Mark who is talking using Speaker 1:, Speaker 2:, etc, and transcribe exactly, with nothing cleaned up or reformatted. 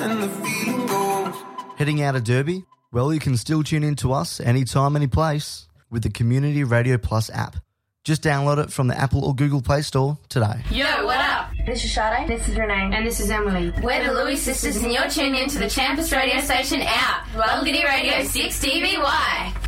Speaker 1: and the feeling goes.
Speaker 2: Heading out of Derby? Well, you can still tune in to us anytime, any place with the Community Radio Plus app. Just download it from the Apple or Google Play Store today.
Speaker 3: Yo, what up?
Speaker 4: This is Sade.
Speaker 3: This is Renee.
Speaker 5: And this is Emily.
Speaker 3: We're the Louis Sisters and you're tuned in to the Champus radio station out. Wildity Radio six T V Y.